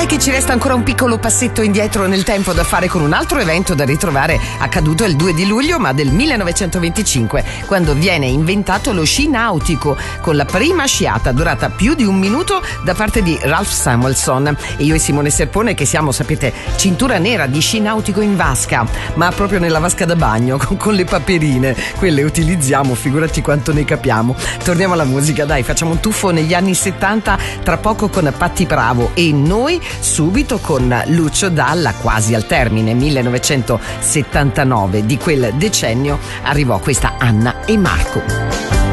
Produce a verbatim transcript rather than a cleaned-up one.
Sai che ci resta ancora un piccolo passetto indietro nel tempo da fare con un altro evento da ritrovare accaduto il due di luglio ma del millenovecentoventicinque, quando viene inventato lo sci nautico con la prima sciata durata più di un minuto da parte di Ralph Samuelson. E io e Simone Serpone, che siamo, sapete, cintura nera di sci nautico in vasca, ma proprio nella vasca da bagno con, con le paperine, quelle utilizziamo, figurati quanto ne capiamo. Torniamo alla musica, dai, facciamo un tuffo negli anni settanta, tra poco con Patti Bravo e noi subito con Lucio Dalla. Quasi al termine millenovecentosettantanove di quel decennio arrivò questa Anna e Marco.